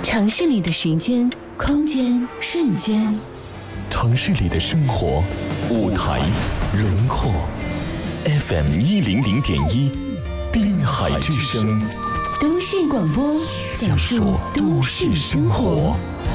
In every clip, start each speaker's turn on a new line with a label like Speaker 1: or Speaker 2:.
Speaker 1: 城市里的时间、空间、瞬间，
Speaker 2: 城市里的生活、舞台、轮廓。FM100.1，滨海之声，
Speaker 1: 都市广播，讲述都市生活。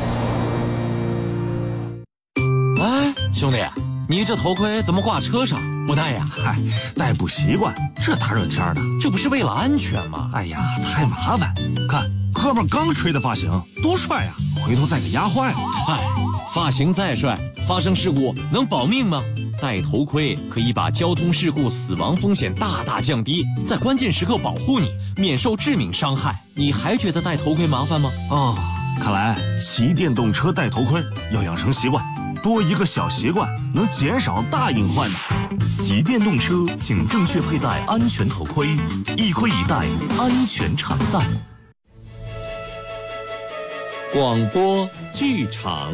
Speaker 3: 哎，兄弟，你这头盔怎么挂车上不戴呀？
Speaker 4: 嗨，戴不习惯，这大热天的，
Speaker 3: 这不是为了安全吗？
Speaker 4: 哎呀，太麻烦。看哥们刚吹的发型多帅呀，回头再给压坏了。
Speaker 3: 嗨，发型再帅，发生事故能保命吗？戴头盔可以把交通事故死亡风险大大降低，在关键时刻保护你，免受致命伤害。你还觉得戴头盔麻烦吗？
Speaker 4: 哦，看来骑电动车戴头盔要养成习惯，多一个小习惯能减少大隐患的。
Speaker 2: 骑电动车请正确佩戴安全头盔，一盔一戴，安全常在。
Speaker 5: 广播剧场。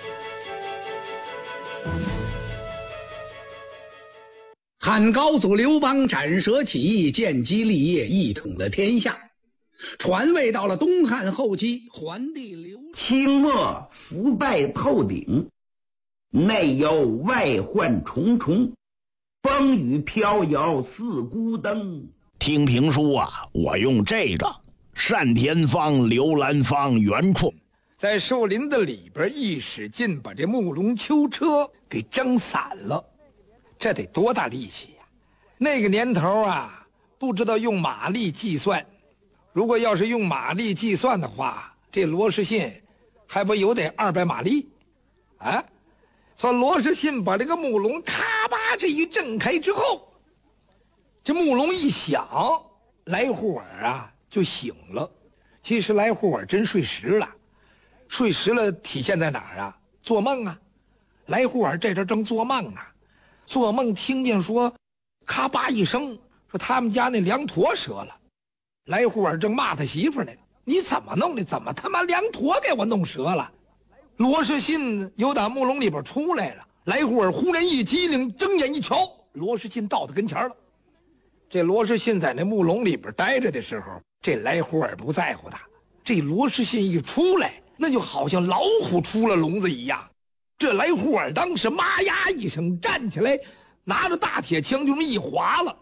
Speaker 6: 汉高祖刘邦斩蛇起义，建基立业，一统了天下。传位到了东汉后期，桓帝刘
Speaker 7: 清末腐败透顶，内忧外患重重，风雨飘摇似孤灯。
Speaker 8: 听评书啊，我用这个单田芳、刘兰芳原库，
Speaker 9: 在树林子里边一使劲，把这木龙囚车给蒸散了。这得多大力气呀！那个年头啊，不知道用马力计算。如果要是用马力计算的话，这罗士信还不有得200马力啊？说罗士信把这个木龙咔吧这一挣开之后，这木龙一响，来户尔啊就醒了。其实来户尔真睡实了，睡实了体现在哪儿啊？做梦啊！来户尔这阵正做梦啊，做梦听见说咔吧一声，说他们家那粮驼折了。来户尔正骂他媳妇呢，你怎么弄的？怎么他妈粮驼给我弄折了？罗士信由打木笼里边出来了，来户尔忽然一激灵，睁眼一瞧，罗士信到他跟前了。这罗士信在那木笼里边待着的时候，这来户尔不在乎他。这罗士信一出来，那就好像老虎出了笼子一样。这来户尔当时妈呀一声站起来，拿着大铁枪就这么一划了，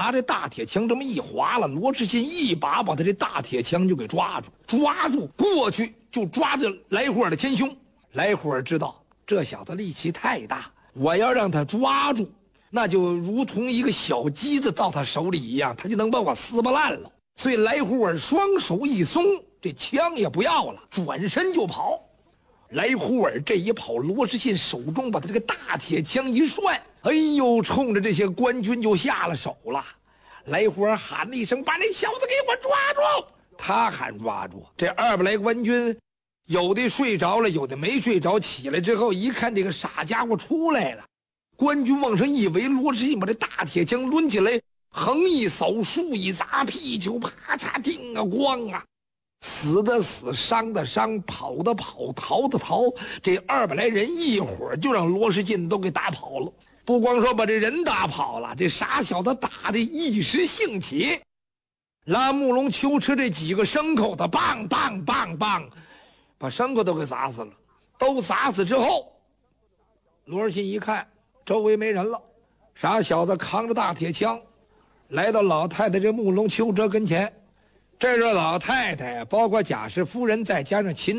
Speaker 9: 罗士信一把把他这大铁枪就给抓住过去就抓着来户尔的前胸。来户尔知道这小子力气太大，我要让他抓住，那就如同一个小鸡子到他手里一样，他就能把我撕巴烂了。所以来户尔双手一松，这枪也不要了，转身就跑。来户尔这一跑，罗士信手中把他这个大铁枪一涮，哎呦，冲着这些官军就下了手了。来户尔喊了一声，把那小子给我抓住。他喊抓住，这200来官军有的睡着了，有的没睡着，起来之后一看这个傻家伙出来了，官军往上一围，罗士信把这大铁枪抡起来，横一扫，竖一砸，屁球啪嚓叮啊咣啊，死的死，伤的伤，跑的跑，逃的逃，这200来人一会儿就让罗士信都给打跑了。不光说把这人打跑了，这傻小子打的一时兴起，拉木笼囚车这几个牲口的棒棒棒棒，把牲口都给砸死了。都砸死之后，罗士信一看周围没人了，傻小子扛着大铁枪来到老太太这木笼囚车跟前。这是老太太，包括贾氏夫人，再加上秦